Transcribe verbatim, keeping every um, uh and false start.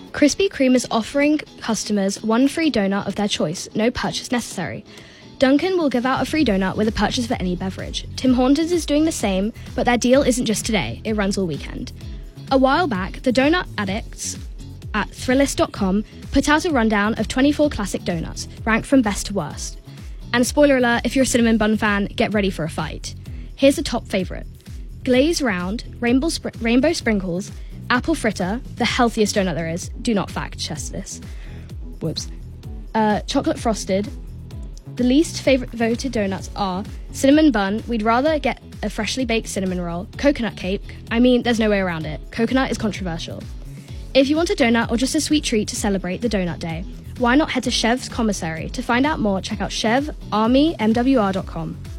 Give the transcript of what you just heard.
Krispy Kreme is offering customers one free donut of their choice, no purchase necessary. Dunkin' will give out a free donut with a purchase for any beverage. Tim Hortons is doing the same, but their deal isn't just today, it runs all weekend. A while back, the donut addicts at Thrillist dot com put out a rundown of twenty-four classic donuts, ranked from best to worst. And spoiler alert, if you're a cinnamon bun fan, get ready for a fight. Here's the top favourite. Glazed round, rainbow, spr- rainbow sprinkles, apple fritter, the healthiest donut there is. Do not fact check this. Whoops. Uh, chocolate frosted. The least favourite voted donuts are cinnamon bun, we'd rather get a freshly baked cinnamon roll, coconut cake, I mean, there's no way around it. Coconut is controversial. If you want a donut or just a sweet treat to celebrate the donut day, why not head to Chev's Commissary? To find out more, check out chev army m w r dot com.